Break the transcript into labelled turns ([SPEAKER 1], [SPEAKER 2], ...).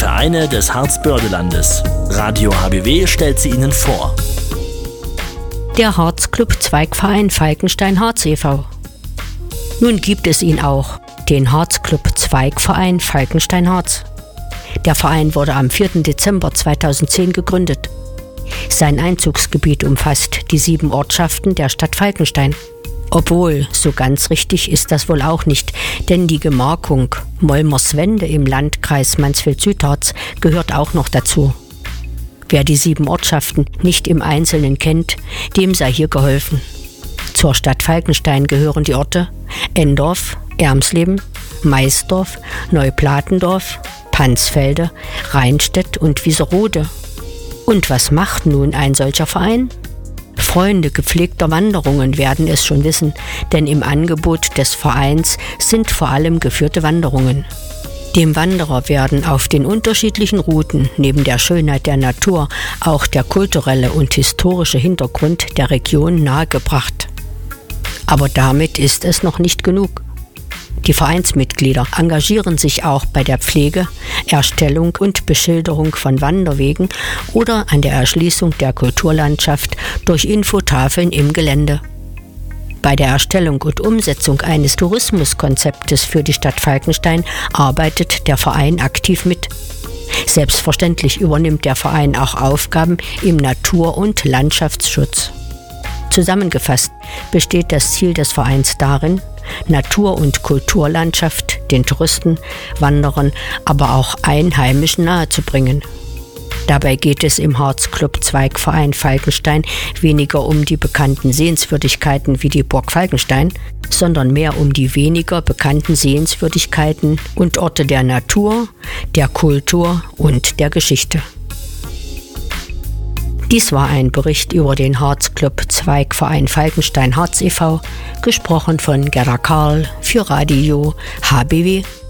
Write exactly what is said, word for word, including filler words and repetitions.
[SPEAKER 1] Vereine des Harzbördelandes. Radio H B W stellt sie Ihnen vor.
[SPEAKER 2] Der Harzclub Zweigverein Falkenstein-Harz e V Nun gibt es ihn auch, den Harzclub Zweigverein Falkenstein-Harz. Der Verein wurde am vierten Dezember zweitausendzehn gegründet. Sein Einzugsgebiet umfasst die sieben Ortschaften der Stadt Falkenstein. Obwohl, so ganz richtig ist das wohl auch nicht, denn die Gemarkung Molmerswende im Landkreis Mansfeld-Südharz gehört auch noch dazu. Wer die sieben Ortschaften nicht im Einzelnen kennt, dem sei hier geholfen. Zur Stadt Falkenstein gehören die Orte Endorf, Ermsleben, Maisdorf, Neuplatendorf, Pansfelde, Rheinstedt und Wieserode. Und was macht nun ein solcher Verein? Freunde gepflegter Wanderungen werden es schon wissen, denn im Angebot des Vereins sind vor allem geführte Wanderungen. Dem Wanderer werden auf den unterschiedlichen Routen neben der Schönheit der Natur auch der kulturelle und historische Hintergrund der Region nahegebracht. Aber damit ist es noch nicht genug. Die Vereinsmitglieder engagieren sich auch bei der Pflege, Erstellung und Beschilderung von Wanderwegen oder an der Erschließung der Kulturlandschaft durch Infotafeln im Gelände. Bei der Erstellung und Umsetzung eines Tourismuskonzeptes für die Stadt Falkenstein arbeitet der Verein aktiv mit. Selbstverständlich übernimmt der Verein auch Aufgaben im Natur- und Landschaftsschutz. Zusammengefasst besteht das Ziel des Vereins darin, Natur- und Kulturlandschaft den Touristen, Wanderern, aber auch Einheimischen nahezubringen. Dabei geht es im Harzclub Zweigverein Falkenstein weniger um die bekannten Sehenswürdigkeiten wie die Burg Falkenstein, sondern mehr um die weniger bekannten Sehenswürdigkeiten und Orte der Natur, der Kultur und der Geschichte. Dies war ein Bericht über den Harzclub Zweigverein Falkenstein-Harz e V, gesprochen von Gerda Karl für Radio H B W.